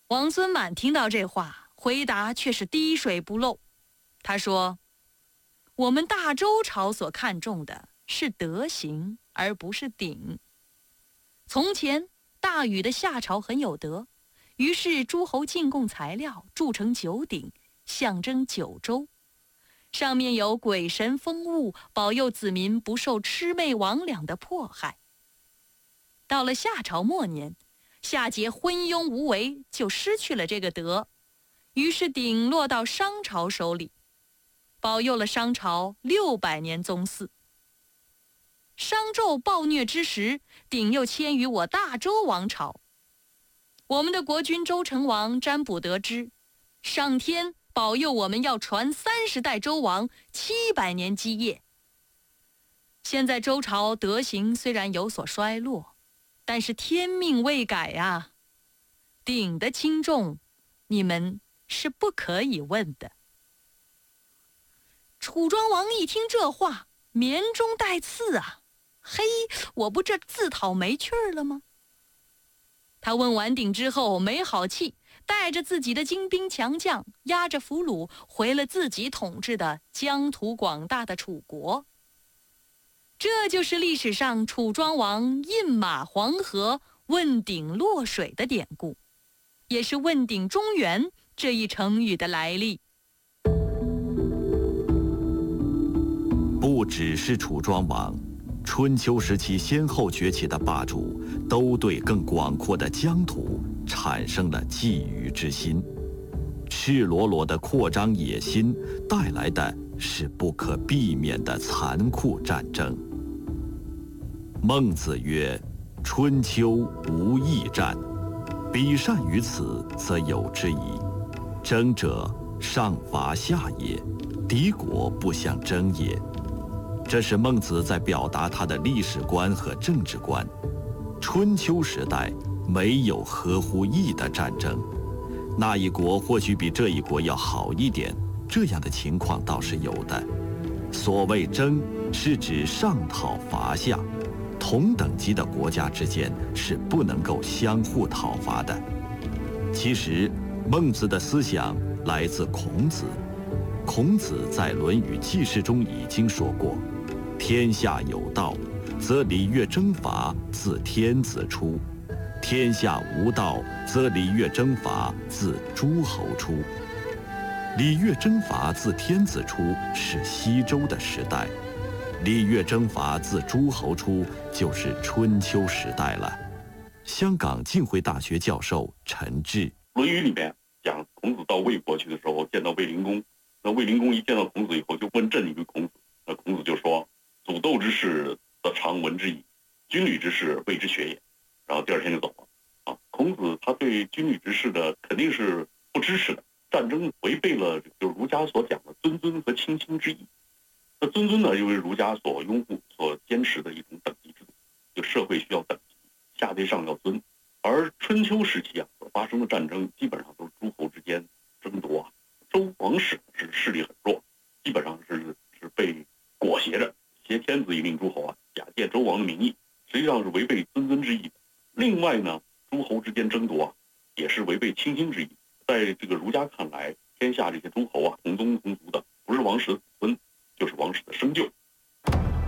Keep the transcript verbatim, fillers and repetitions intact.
王孙满听到这话，回答却是滴水不漏。他说：我们大周朝所看重的是德行，而不是鼎。从前大禹的夏朝很有德，于是诸侯进贡材料铸成九鼎，象征九州，上面有鬼神风物，保佑子民不受魑魅魍魉的迫害。到了夏朝末年，夏桀昏庸无为，就失去了这个德，于是鼎落到商朝手里，保佑了商朝六百年宗祀。商纣暴虐之时，鼎又迁于我大周王朝。我们的国君周成王占卜得知，上天保佑我们要传三十代周王，七百年基业。现在周朝德行虽然有所衰落，但是天命未改啊，鼎的轻重，你们是不可以问的。楚庄王一听这话，绵中带刺啊，嘿，我不这自讨没趣儿了吗？他问完鼎之后没好气，带着自己的精兵强将，押着俘虏回了自己统治的疆土广大的楚国。这就是历史上楚庄王饮马黄河，问鼎落水的典故，也是问鼎中原这一成语的来历。 不只是楚庄王，春秋时期先后崛起的霸主都对更广阔的疆土产生了觊觎之心。赤裸裸的扩张野心带来的是不可避免的残酷战争。孟子曰：春秋无义战，彼善于此，则有之矣。争者上伐下也，敌国不相争也。这是孟子在表达他的历史观和政治观。春秋时代没有合乎义的战争，那一国或许比这一国要好一点，这样的情况倒是有的。所谓争，是指上讨伐下，同等级的国家之间是不能够相互讨伐的。其实，孟子的思想来自孔子。孔子在《论语记事》中已经说过：天下有道，则礼乐征伐自天子出；天下无道，则礼乐征伐自诸侯出。礼乐征伐自天子出是西周的时代，礼乐征伐自诸侯出就是春秋时代了。香港浸会大学教授陈志， 《论语》里面讲孔子到魏国去的时候，见到卫灵公，那卫灵公一见到孔子以后，就问政于孔子。那孔子就说：祖斗之事，则常闻之矣；军旅之事，谓之学也。然后第二天就走了。啊，孔子他对军旅之事的肯定是不支持的。战争违背了就是儒家所讲的尊尊和亲亲之意。那尊尊呢，又是儒家所拥护、所坚持的一种等级制度，就社会需要等级，下对上要尊。而春秋时期啊所发生的战争，基本上都是诸侯之间争夺啊。周王室是势力很弱，基本上是是被裹挟着，挟天子以令诸侯啊，假借周王的名义，实际上是违背尊尊之意的。另外呢，诸侯之间争夺啊，也是违背亲亲之意。在这个儒家看来，天下这些诸侯啊，同宗同族的，不是王室的子孙，就是王室的生就。